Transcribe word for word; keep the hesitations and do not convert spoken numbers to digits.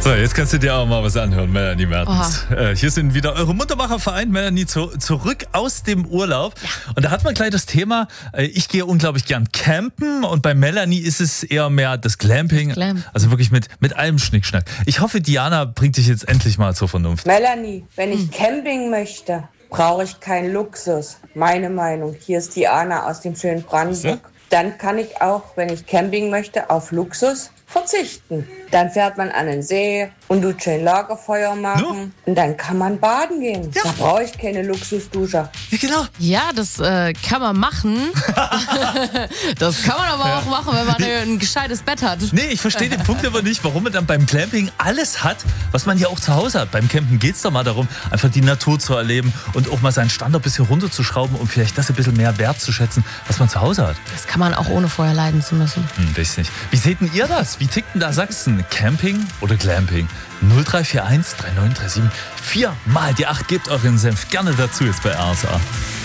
So, jetzt kannst du dir auch mal was anhören, Melanie Mertens. Äh, hier sind wieder eure Muttermacher-Verein, Melanie, zu, zurück aus dem Urlaub. Ja. Und da hat man gleich das Thema, äh, ich gehe unglaublich gern campen und bei Melanie ist es eher mehr das Glamping. Das Glam. Also wirklich mit, mit allem Schnickschnack. Ich hoffe, Diana bringt dich jetzt endlich mal zur Vernunft. Melanie, wenn ich hm. Camping möchte, brauche ich keinen Luxus. Meine Meinung. Hier ist Diana aus dem schönen Brandenburg. So? Dann kann ich auch, wenn ich Camping möchte, auf Luxus verzichten. Dann fährt man an den See und tut schön Lagerfeuer machen. No. Und dann kann man baden gehen. Ja. Da brauche ich keine Luxusdusche. Ja, genau. Ja, das äh, kann man machen. Das kann man aber ja. auch machen, wenn man ein gescheites Bett hat. Nee, ich verstehe den Punkt aber nicht, warum man dann beim Glamping alles hat, was man ja auch zu Hause hat. Beim Campen geht es doch mal darum, einfach die Natur zu erleben und auch mal seinen Standard ein bisschen runterzuschrauben, um vielleicht das ein bisschen mehr wertzuschätzen, was man zu Hause hat. Das kann man auch ohne vorher leiden zu müssen. Hm, weiß nicht. Wie seht denn ihr das? Wie tickt denn da Sachsen? Camping oder Glamping? null drei vier eins drei neun drei sieben vier mal die acht. Gebt euren Senf gerne dazu jetzt bei R S A.